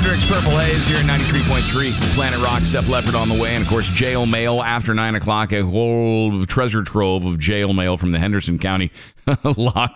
Hendrix, Purple Haze here in 93.3. Planet Rock, Steph Leppard on the way. And, of course, jail mail after 9 o'clock. A whole treasure trove of jail mail from the Henderson County